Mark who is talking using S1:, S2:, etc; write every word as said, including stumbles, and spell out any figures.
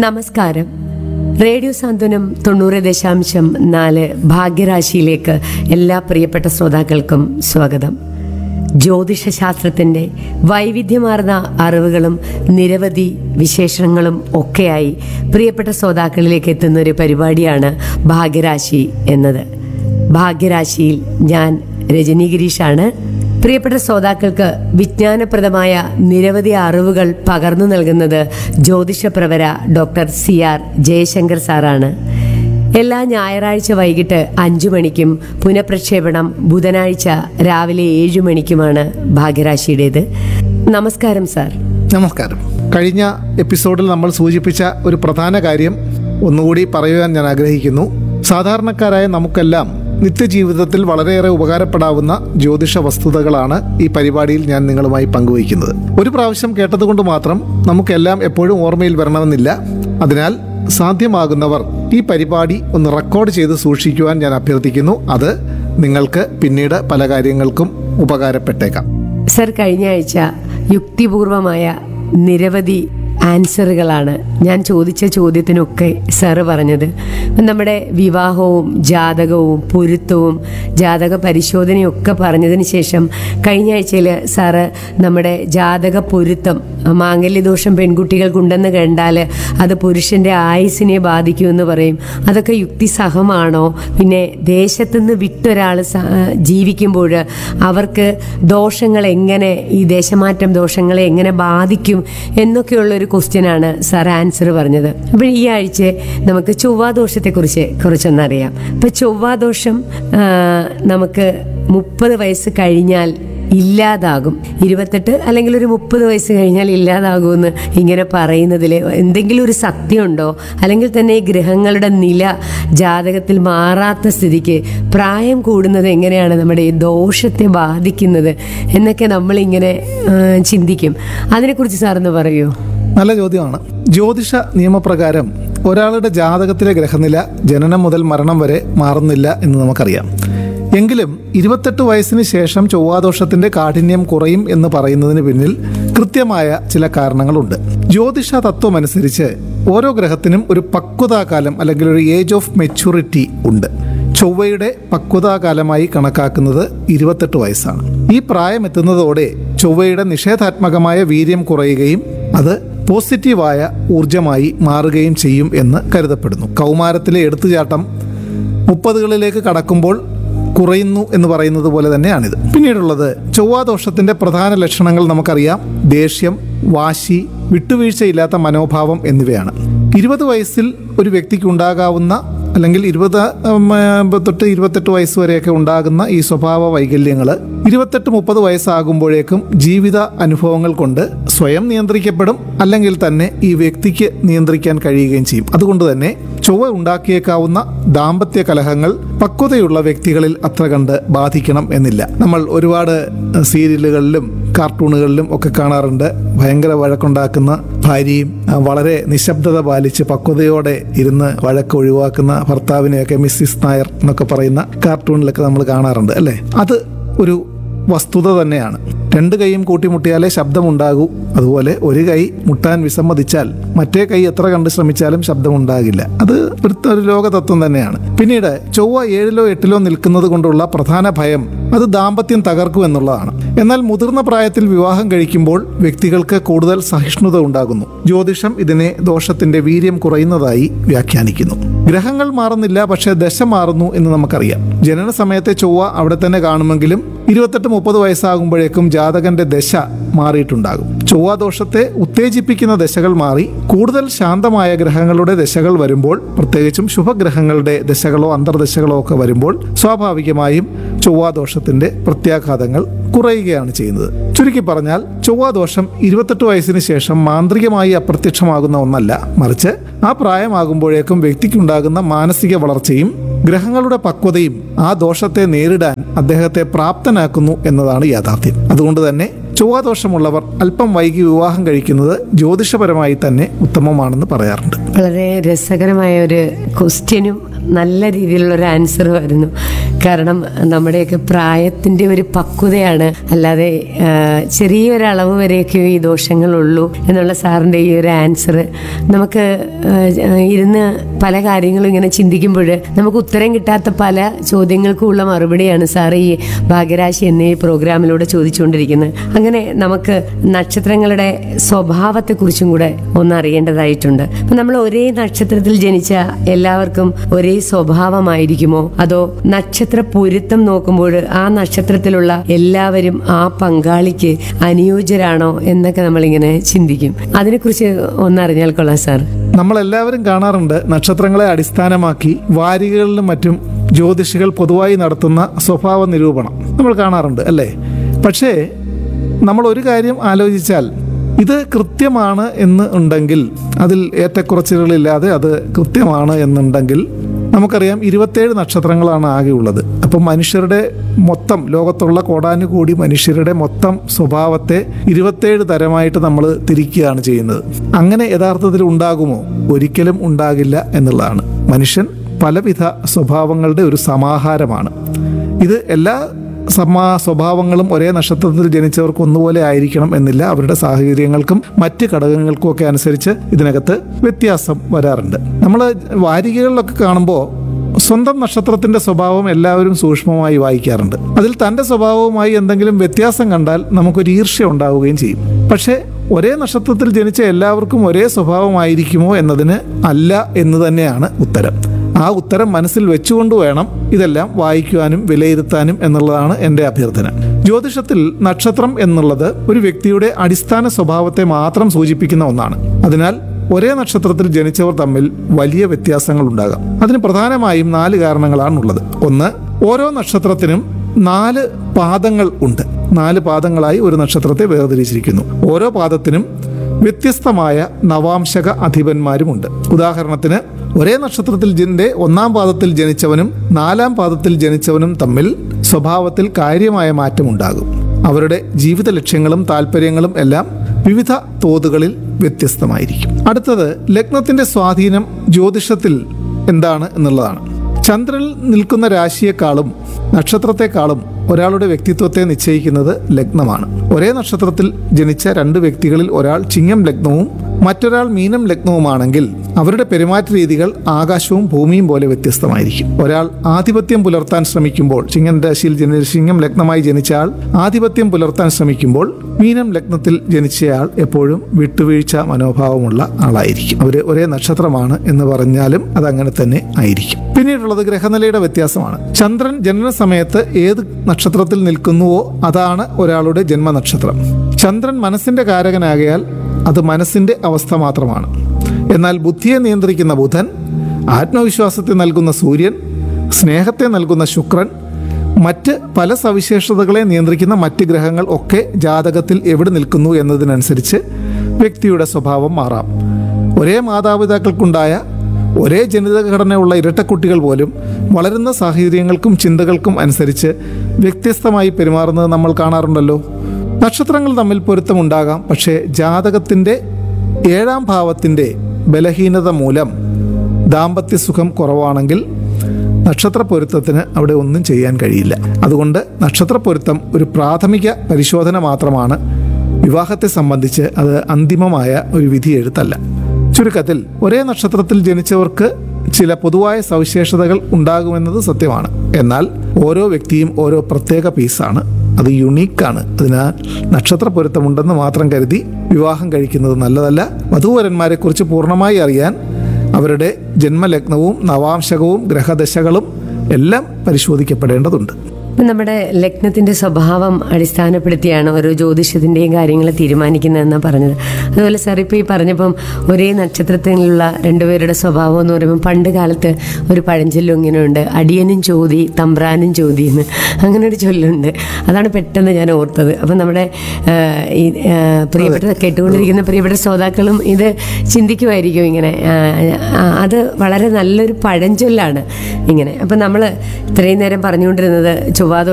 S1: നമസ്കാരം. റേഡിയോ സാന്ത്വനം തൊണ്ണൂറ് ദശാംശം നാല് ഭാഗ്യരാശിയിലേക്ക് എല്ലാ പ്രിയപ്പെട്ട ശ്രോതാക്കൾക്കും സ്വാഗതം. ജ്യോതിഷശാസ്ത്രത്തിൻ്റെ വൈവിധ്യമാർന്ന അറിവുകളും നിരവധി വിശേഷങ്ങളും ഒക്കെയായി പ്രിയപ്പെട്ട ശ്രോതാക്കളിലേക്ക് എത്തുന്ന ഒരു പരിപാടിയാണ് ഭാഗ്യരാശി എന്നത്. ഭാഗ്യരാശിയിൽ ഞാൻ രജനി ഗിരീഷാണ്. പ്രിയപ്പെട്ട ശ്രോതാക്കൾക്ക് വിജ്ഞാനപ്രദമായ നിരവധി അറിവുകൾ പകർന്നു നൽകുന്നത് ജ്യോതിഷപ്രവര ഡോക്ടർ സി ആർ ജയശങ്കർ സാറാണ്. എല്ലാ ഞായറാഴ്ച വൈകിട്ട് അഞ്ചു മണിക്കും പുനഃപ്രക്ഷേപണം ബുധനാഴ്ച രാവിലെ ഏഴു മണിക്കുമാണ് ഭാഗ്യരാശിയുടേത്. നമസ്കാരം സാർ.
S2: നമസ്കാരം. കഴിഞ്ഞ എപ്പിസോഡിൽ നമ്മൾ സൂചിപ്പിച്ച ഒരു പ്രധാന കാര്യം ഒന്നുകൂടി പറയുവാൻ ഞാൻ ആഗ്രഹിക്കുന്നു. സാധാരണക്കാരായ നമുക്കെല്ലാം നിത്യജീവിതത്തിൽ വളരെയേറെ ഉപകാരപ്പെടാവുന്ന ജ്യോതിഷ വസ്തുതകളാണ് ഈ പരിപാടിയിൽ ഞാൻ നിങ്ങളുമായി പങ്കുവയ്ക്കുന്നത്. ഒരു പ്രാവശ്യം കേട്ടതുകൊണ്ട് മാത്രം നമുക്കെല്ലാം എപ്പോഴും ഓർമ്മയിൽ വരണമെന്നില്ല. അതിനാൽ സാധ്യമാകുന്നവർ ഈ പരിപാടി ഒന്ന് റെക്കോർഡ് ചെയ്ത് സൂക്ഷിക്കുവാൻ ഞാൻ അഭ്യർത്ഥിക്കുന്നു. അത് നിങ്ങൾക്ക് പിന്നീട് പല കാര്യങ്ങൾക്കും ഉപകാരപ്പെട്ടേക്കാം.
S1: സർ, കഴിഞ്ഞ ആഴ്ച യുക്തിപൂർവമായ നിരവധി ആൻസറുകളാണ് ഞാൻ ചോദിച്ച ചോദ്യത്തിനൊക്കെ സാറ് പറഞ്ഞത്. നമ്മുടെ വിവാഹവും ജാതകവും പൊരുത്തവും ജാതക പരിശോധനയും ഒക്കെ പറഞ്ഞതിന് ശേഷം കഴിഞ്ഞ ആഴ്ചയിൽ സാറ് നമ്മുടെ ജാതക പൊരുത്തം, മാംഗല്യദോഷം പെൺകുട്ടികൾക്കുണ്ടെന്ന് കണ്ടാൽ അത് പുരുഷൻ്റെ ആയുസ്സിനെ ബാധിക്കുമെന്ന് പറയും. അതൊക്കെ യുക്തിസഹമാണോ? പിന്നെ ദേശത്തുനിന്ന് വിട്ടൊരാൾ ജീവിക്കുമ്പോൾ അവർക്ക് ദോഷങ്ങൾ എങ്ങനെ, ഈ ദേശമാറ്റം ദോഷങ്ങളെ എങ്ങനെ ബാധിക്കും എന്നൊക്കെയുള്ളൊരു ക്വസ്റ്റ്യനാണ് സാർ ആൻസർ പറഞ്ഞത്. അപ്പോൾ ഈ ആഴ്ച നമുക്ക് ചൊവ്വാദോഷത്തെക്കുറിച്ച് കുറച്ചൊന്നറിയാം. അപ്പം ചൊവ്വാദോഷം നമുക്ക് മുപ്പത് വയസ്സ് കഴിഞ്ഞാൽ ഇല്ലാതാകും. ഇരുപത്തെട്ട് അല്ലെങ്കിൽ ഒരു മുപ്പത് വയസ്സ് കഴിഞ്ഞാൽ ഇല്ലാതാകുമെന്ന് ഇങ്ങനെ പറയുന്നതിൽ എന്തെങ്കിലും ഒരു സത്യമുണ്ടോ? അല്ലെങ്കിൽ തന്നെ ഈ ഗ്രഹങ്ങളുടെ നില ജാതകത്തിൽ മാറാത്ത സ്ഥിതിക്ക് പ്രായം കൂടുന്നത് എങ്ങനെയാണ് നമ്മുടെ ഈ ദോഷത്തെ ബാധിക്കുന്നത് എന്നൊക്കെ നമ്മളിങ്ങനെ ചിന്തിക്കും. അതിനെക്കുറിച്ച് സാറൊന്ന് പറയൂ.
S2: നല്ല ചോദ്യമാണ്. ജ്യോതിഷ നിയമപ്രകാരം ഒരാളുടെ ജാതകത്തിലെ ഗ്രഹനില ജനനം മുതൽ മരണം വരെ മാറുന്നില്ല എന്ന് നമുക്കറിയാം. എങ്കിലും ഇരുപത്തെട്ട് വയസ്സിന് ശേഷം ചൊവ്വാദോഷത്തിന്റെ കാഠിന്യം കുറയും എന്ന് പറയുന്നതിന് പിന്നിൽ കൃത്യമായ ചില കാരണങ്ങളുണ്ട്. ജ്യോതിഷ തത്വമനുസരിച്ച് ഓരോ ഗ്രഹത്തിനും ഒരു പക്വതാകാലം അല്ലെങ്കിൽ ഒരു ഏജ് ഓഫ് മെച്യൂരിറ്റി ഉണ്ട്. ചൊവ്വയുടെ പക്വതാകാലമായി കണക്കാക്കുന്നത് ഇരുപത്തെട്ട് വയസ്സാണ്. ഈ പ്രായം എത്തുന്നതോടെ ചൊവ്വയുടെ നിഷേധാത്മകമായ വീര്യം കുറയുകയും അത് പോസിറ്റീവായ ഊർജമായി മാറുകയും ചെയ്യും എന്ന് കരുതപ്പെടുന്നു. കൗമാരത്തിലെ എടുത്തുചാട്ടം മുപ്പതുകളിലേക്ക് കടക്കുമ്പോൾ കുറയുന്നു എന്ന് പറയുന്നത് പോലെ തന്നെയാണിത്. പിന്നീടുള്ളത് ചൊവ്വാദോഷത്തിന്റെ പ്രധാന ലക്ഷണങ്ങൾ നമുക്കറിയാം. ദേഷ്യം, വാശി, വിട്ടുവീഴ്ചയില്ലാത്ത മനോഭാവം എന്നിവയാണ്. ഇരുപത് വയസ്സിൽ ഒരു വ്യക്തിക്ക് ഉണ്ടാകാവുന്ന അല്ലെങ്കിൽ ഇരുപത് തൊട്ട് ഇരുപത്തെട്ട് വയസ്സ് വരെയൊക്കെ ഉണ്ടാകുന്ന ഈ സ്വഭാവ വൈകല്യങ്ങൾ ഇരുപത്തെട്ട് മുപ്പത് വയസ്സാകുമ്പോഴേക്കും ജീവിത അനുഭവങ്ങൾ കൊണ്ട് സ്വയം നിയന്ത്രിക്കപ്പെടും, അല്ലെങ്കിൽ തന്നെ ഈ വ്യക്തിക്ക് നിയന്ത്രിക്കാൻ കഴിയുകയും ചെയ്യും. അതുകൊണ്ട് തന്നെ ചൊവ്വ ഉണ്ടാക്കിയേക്കാവുന്ന ദാമ്പത്യ കലഹങ്ങൾ പക്വതയുള്ള വ്യക്തികളിൽ അത്ര കണ്ട് ബാധിക്കണം എന്നില്ല. നമ്മൾ ഒരുപാട് സീരിയലുകളിലും കാർട്ടൂണുകളിലും ഒക്കെ കാണാറുണ്ട്. ഭയങ്കര വഴക്കുണ്ടാക്കുന്ന ഭാര്യയും വളരെ നിശബ്ദത പാലിച്ച് പക്വതയോടെ ഇരുന്ന് വഴക്ക് ഒഴിവാക്കുന്ന ഭർത്താവിനെയൊക്കെ മിസ്സിസ് നായർ എന്നൊക്കെ പറയുന്ന കാർട്ടൂണിലൊക്കെ നമ്മൾ കാണാറുണ്ട്, അല്ലേ? അത് ഒരു വസ്തുത തന്നെയാണ്. രണ്ട് കൈയും കൂട്ടിമുട്ടിയാലേ ശബ്ദമുണ്ടാകൂ. അതുപോലെ ഒരു കൈ മുട്ടാൻ വിസമ്മതിച്ചാൽ മറ്റേ കൈ എത്ര കണ്ട് ശ്രമിച്ചാലും ശബ്ദമുണ്ടാകില്ല. അത് ഒരു ലോകതത്വം തന്നെയാണ്. പിന്നീട് ചൊവ്വ ഏഴിലോ എട്ടിലോ നിൽക്കുന്നത് കൊണ്ടുള്ള പ്രധാന ഭയം അത് ദാമ്പത്യം തകർക്കും എന്നുള്ളതാണ്. എന്നാൽ മുതിർന്ന പ്രായത്തിൽ വിവാഹം കഴിക്കുമ്പോൾ വ്യക്തികൾക്ക് കൂടുതൽ സഹിഷ്ണുത ഉണ്ടാകുന്നു. ജ്യോതിഷം ഇതിനെ ദോഷത്തിന്റെ വീര്യം കുറയുന്നതായി വ്യാഖ്യാനിക്കുന്നു. ഗ്രഹങ്ങൾ മാറുന്നില്ല, പക്ഷേ ദശ മാറുന്നു എന്ന് നമുക്കറിയാം. ജനന സമയത്തെ ചൊവ്വ അവിടെ തന്നെ കാണുമെങ്കിലും ഇരുപത്തെട്ട് മുപ്പത് വയസ്സാകുമ്പോഴേക്കും ജാതകന്റെ ദശ മാറിയിട്ടുണ്ടാകും. ചൊവ്വാദോഷത്തെ ഉത്തേജിപ്പിക്കുന്ന ദശകൾ മാറി കൂടുതൽ ശാന്തമായ ഗ്രഹങ്ങളുടെ ദശകൾ വരുമ്പോൾ, പ്രത്യേകിച്ചും ശുഭഗ്രഹങ്ങളുടെ ദശകളോ അന്തർദശകളോ ഒക്കെ വരുമ്പോൾ സ്വാഭാവികമായും ചൊവ്വാദോഷത്തിന്റെ പ്രത്യാഘാതങ്ങൾ കുറയുകയാണ് ചെയ്യുന്നത്. ചുരുക്കി പറഞ്ഞാൽ ചൊവ്വാദോഷം ഇരുപത്തെട്ട് വയസ്സിന് ശേഷം മാന്ത്രികമായി അപ്രത്യക്ഷമാകുന്ന ഒന്നല്ല, മറിച്ച് ആ പ്രായമാകുമ്പോഴേക്കും വ്യക്തിക്കുണ്ടാകുന്ന മാനസിക വളർച്ചയും ഗ്രഹങ്ങളുടെ പക്വതയും ആ ദോഷത്തെ നേരിടാൻ അദ്ദേഹത്തെ പ്രാപ്തനാക്കുന്നു എന്നതാണ് യാഥാർത്ഥ്യം. അതുകൊണ്ട് തന്നെ ചൊവ്വാദോഷമുള്ളവർ അല്പം വൈകി വിവാഹം കഴിക്കുന്നത് ജ്യോതിഷപരമായി തന്നെ ഉത്തമമാണെന്ന് പറയാറുണ്ട്.
S1: വളരെ രസകരമായ ഒരു ക്വസ്റ്റ്യനും നല്ല രീതിയിലുള്ളൊരു ആൻസർ വരുന്നു. കാരണം നമ്മുടെയൊക്കെ പ്രായത്തിൻ്റെ ഒരു പക്വതയാണ്, അല്ലാതെ ആ, ചെറിയൊരളവ് വരെയൊക്കെ ഈ ദോഷങ്ങളുള്ളൂ എന്നുള്ള സാറിൻ്റെ ഈ ഒരു ആൻസർ നമുക്ക് ആ, ഇരുന്ന് പല കാര്യങ്ങളും ഇങ്ങനെ ചിന്തിക്കുമ്പോൾ നമുക്ക് ഉത്തരം കിട്ടാത്ത പല ചോദ്യങ്ങൾക്കുമുള്ള മറുപടിയാണ് സാർ ഈ ഭാഗ്യരാശി എന്ന ഈ പ്രോഗ്രാമിലൂടെ ചോദിച്ചുകൊണ്ടിരിക്കുന്നത്. അങ്ങനെ നമുക്ക് നക്ഷത്രങ്ങളുടെ സ്വഭാവത്തെക്കുറിച്ചും കൂടെ ഒന്ന് അറിയേണ്ടതായിട്ടുണ്ട്. അപ്പം നമ്മൾ ഒരേ നക്ഷത്രത്തിൽ ജനിച്ച എല്ലാവർക്കും ഒരേ സ്വഭാവമായിരിക്കുമോ, അതോ നക്ഷത്ര പൊരുത്തം നോക്കുമ്പോൾ ആ നക്ഷത്രത്തിലുള്ള എല്ലാവരും ആ പങ്കാളിക്ക് അനുയോജ്യരാണോ എന്നൊക്കെ നമ്മളിങ്ങനെ ചിന്തിക്കും. അതിനെക്കുറിച്ച് ഒന്നറിഞ്ഞാൽ കൊള്ളാം സാർ.
S2: നമ്മളെല്ലാവരും കാണാറുണ്ട് നക്ഷത്രങ്ങളെ അടിസ്ഥാനമാക്കി വാരികകളിലും മറ്റും ജ്യോതിഷികൾ പൊതുവായി നടത്തുന്ന സ്വഭാവ നിരൂപണം നമ്മൾ കാണാറുണ്ട് അല്ലേ? പക്ഷേ നമ്മൾ ഒരു കാര്യം ആലോചിച്ചാൽ ഇത് കൃത്യമാണ് എന്ന് ഉണ്ടെങ്കിൽ, അതിൽ ഏറ്റക്കുറച്ചിലുകളില്ലാതെ അത് കൃത്യമാണ് എന്നുണ്ടെങ്കിൽ നമുക്കറിയാം ഇരുപത്തേഴ് നക്ഷത്രങ്ങളാണ് ആകെ ഉള്ളത്. അപ്പം മനുഷ്യരുടെ മൊത്തം ലോകത്തുള്ള കോടാനുകൂടി മനുഷ്യരുടെ മൊത്തം സ്വഭാവത്തെ ഇരുപത്തേഴ് തരമായിട്ട് നമ്മൾ തിരിക്കുകയാണ് ചെയ്യുന്നത്. അങ്ങനെ യഥാർത്ഥത്തിൽ ഉണ്ടാകുമോ? ഒരിക്കലും ഉണ്ടാകില്ല എന്നുള്ളതാണ്. മനുഷ്യൻ പലവിധ സ്വഭാവങ്ങളുടെ ഒരു സമാഹാരമാണ്. ഇത് എല്ലാ സമാ സ്വഭാവങ്ങളും ഒരേ നക്ഷത്രത്തിൽ ജനിച്ചവർക്ക് ഒന്നുപോലെ ആയിരിക്കണം എന്നില്ല. അവരുടെ സാഹചര്യങ്ങൾക്കും മറ്റ് ഘടകങ്ങൾക്കും ഒക്കെ അനുസരിച്ച് ഇതിനകത്ത് വ്യത്യാസം വരാറുണ്ട്. നമ്മൾ വാരികകളിലൊക്കെ കാണുമ്പോൾ സ്വന്തം നക്ഷത്രത്തിന്റെ സ്വഭാവം എല്ലാവരും സൂക്ഷ്മമായി വായിക്കാറുണ്ട്. അതിൽ തൻ്റെ സ്വഭാവവുമായി എന്തെങ്കിലും വ്യത്യാസം കണ്ടാൽ നമുക്കൊരു ഈർഷ്യ ഉണ്ടാവുകയും ചെയ്യും. പക്ഷേ ഒരേ നക്ഷത്രത്തിൽ ജനിച്ച എല്ലാവർക്കും ഒരേ സ്വഭാവമായിരിക്കുമോ എന്നതിന് അല്ല എന്ന് തന്നെയാണ് ഉത്തരം. ആ ഉത്തരം മനസ്സിൽ വെച്ചുകൊണ്ട് വേണം ഇതെല്ലാം വായിക്കുവാനും വിലയിരുത്താനും എന്നുള്ളതാണ് എൻ്റെ അഭ്യർത്ഥന. ജ്യോതിഷത്തിൽ നക്ഷത്രം എന്നുള്ളത് ഒരു വ്യക്തിയുടെ അടിസ്ഥാന സ്വഭാവത്തെ മാത്രം സൂചിപ്പിക്കുന്ന ഒന്നാണ്. അതിനാൽ ഒരേ നക്ഷത്രത്തിൽ ജനിച്ചവർ തമ്മിൽ വലിയ വ്യത്യാസങ്ങൾ ഉണ്ടാകാം. അതിന് പ്രധാനമായും നാല് കാരണങ്ങളാണുള്ളത്. ഒന്ന്, ഓരോ നക്ഷത്രത്തിനും നാല് പാദങ്ങൾ ഉണ്ട്. നാല് പാദങ്ങളായി ഒരു നക്ഷത്രത്തെ വേർതിരിച്ചിരിക്കുന്നു. ഓരോ പാദത്തിനും വ്യത്യസ്തമായ നവാംശക അധിപന്മാരുമുണ്ട്. ഉദാഹരണത്തിന് ഒരേ നക്ഷത്രത്തിൽ ജിന്റെ ഒന്നാം പാദത്തിൽ ജനിച്ചവനും നാലാം പാദത്തിൽ ജനിച്ചവനും തമ്മിൽ സ്വഭാവത്തിൽ കാര്യമായ മാറ്റമുണ്ടാകും. അവരുടെ ജീവിത ലക്ഷ്യങ്ങളും താല്പര്യങ്ങളും എല്ലാം വിവിധ തോതുകളിൽ വ്യത്യസ്തമായിരിക്കും. അടുത്തത്, ലഗ്നത്തിന്റെ സ്വാധീനം ജ്യോതിഷത്തിൽ എന്താണ് എന്നുള്ളതാണ്. ചന്ദ്രനിൽ നിൽക്കുന്ന രാശിയെക്കാളും നക്ഷത്രത്തെക്കാളും ഒരാളുടെ വ്യക്തിത്വത്തെ നിശ്ചയിക്കുന്നത് ലഗ്നമാണ്. ഒരേ നക്ഷത്രത്തിൽ ജനിച്ച രണ്ട് വ്യക്തികളിൽ ഒരാൾ ചിങ്ങം ലഗ്നവും മറ്റൊരാൾ മീനം ലഗ്നവുമാണെങ്കിൽ അവരുടെ പെരുമാറ്റ രീതികൾ ആകാശവും ഭൂമിയും പോലെ വ്യത്യസ്തമായിരിക്കും. ഒരാൾ ആധിപത്യം പുലർത്താൻ ശ്രമിക്കുമ്പോൾ, ചിങ്ങം രാശിയിൽ ജനി ചിങ്ങം ലഗ്നമായി ജനിച്ചയാൾ ആധിപത്യം പുലർത്താൻ ശ്രമിക്കുമ്പോൾ മീനം ലഗ്നത്തിൽ ജനിച്ചയാൾ എപ്പോഴും വിട്ടുവീഴ്ച മനോഭാവമുള്ള ആളായിരിക്കും. അവർ ഒരേ നക്ഷത്രമാണ് എന്ന് പറഞ്ഞാലും അതങ്ങനെ തന്നെ ആയിരിക്കും. പിന്നീടുള്ളത് ഗ്രഹനിലയുടെ വ്യത്യാസമാണ്. ചന്ദ്രൻ ജനന സമയത്ത് ഏത് നക്ഷത്രത്തിൽ നിൽക്കുന്നുവോ അതാണ് ഒരാളുടെ ജന്മനക്ഷത്രം. ചന്ദ്രൻ മനസ്സിന്റെ കാരകനാകയാൽ അത് മനസ്സിന്റെ അവസ്ഥ മാത്രമാണ്. എന്നാൽ ബുദ്ധിയെ നിയന്ത്രിക്കുന്ന ബുധൻ, ആത്മവിശ്വാസത്തെ നൽകുന്ന സൂര്യൻ, സ്നേഹത്തെ നൽകുന്ന ശുക്രൻ, മറ്റ് പല സവിശേഷതകളെ നിയന്ത്രിക്കുന്ന മറ്റ് ഗ്രഹങ്ങൾ ഒക്കെ ജാതകത്തിൽ എവിടെ നിൽക്കുന്നു എന്നതിനനുസരിച്ച് വ്യക്തിയുടെ സ്വഭാവം മാറാം. ഒരേ മാതാപിതാക്കൾക്കുണ്ടായ ഒരേ ജനിതഘടനയുള്ള ഇരട്ടക്കുട്ടികൾ പോലും വളരുന്ന സാഹചര്യങ്ങൾക്കും ചിന്തകൾക്കും അനുസരിച്ച് വ്യത്യസ്തമായി പെരുമാറുന്നത് നമ്മൾ കാണാറുണ്ടല്ലോ. നക്ഷത്രങ്ങൾ തമ്മിൽ പൊരുത്തമുണ്ടാകാം. പക്ഷേ ജാതകത്തിൻ്റെ ഏഴാം ഭാവത്തിൻ്റെ ബലഹീനത മൂലം ദാമ്പത്യ സുഖം കുറവാണെങ്കിൽ നക്ഷത്ര പൊരുത്തത്തിന് അവിടെ ഒന്നും ചെയ്യാൻ കഴിയില്ല. അതുകൊണ്ട് നക്ഷത്ര പൊരുത്തം ഒരു പ്രാഥമിക പരിശോധന മാത്രമാണ്. വിവാഹത്തെ സംബന്ധിച്ച് അത് അന്തിമമായ ഒരു വിധിയെഴുത്തല്ല. ചുരുക്കത്തിൽ, ഒരേ നക്ഷത്രത്തിൽ ജനിച്ചവർക്ക് ചില പൊതുവായ സവിശേഷതകൾ ഉണ്ടാകുമെന്നത് സത്യമാണ്. എന്നാൽ ഓരോ വ്യക്തിയും ഓരോ പ്രത്യേക പീസാണ്. അത് യുണീക്കാണ്. അതിനാൽ നക്ഷത്ര പൊരുത്തമുണ്ടെന്ന് മാത്രം കരുതി വിവാഹം കഴിക്കുന്നത് നല്ലതല്ല. വധൂവരന്മാരെ കുറിച്ച് പൂർണ്ണമായി അറിയാൻ അവരുടെ ജന്മലഗ്നവും നവാംശകവും ഗ്രഹദശകളും എല്ലാം പരിശോധിക്കപ്പെടേണ്ടതുണ്ട്.
S1: ഇപ്പം നമ്മുടെ ലഗ്നത്തിൻ്റെ സ്വഭാവം അടിസ്ഥാനപ്പെടുത്തിയാണ് ഓരോ ജ്യോതിഷത്തിൻ്റെയും കാര്യങ്ങൾ തീരുമാനിക്കുന്നതെന്നാണ് പറഞ്ഞത്. അതുപോലെ സാർ ഇപ്പോൾ ഈ പറഞ്ഞപ്പം ഒരേ നക്ഷത്രത്തിലുള്ള രണ്ടുപേരുടെ സ്വഭാവം എന്ന് പറയുമ്പോൾ പണ്ട് കാലത്ത് ഒരു പഴഞ്ചൊല്ലും ഇങ്ങനെയുണ്ട്, അടിയനും ചോതി തമ്പ്രാനും ചോതി എന്ന്, അങ്ങനെ ഒരു ചൊല്ലുണ്ട്. അതാണ് പെട്ടെന്ന് ഞാൻ ഓർത്തത്. അപ്പം നമ്മുടെ ഈ പ്രിയപ്പെട്ട കേട്ടുകൊണ്ടിരിക്കുന്ന പ്രിയപ്പെട്ട ശ്രോതാക്കളും ഇത് ചിന്തിക്കുമായിരിക്കും ഇങ്ങനെ. അത് വളരെ നല്ലൊരു പഴഞ്ചൊല്ലാണ് ഇങ്ങനെ. അപ്പം നമ്മൾ ഇത്രയും നേരം പറഞ്ഞുകൊണ്ടിരുന്നത് ചൊവ്വാദോഷം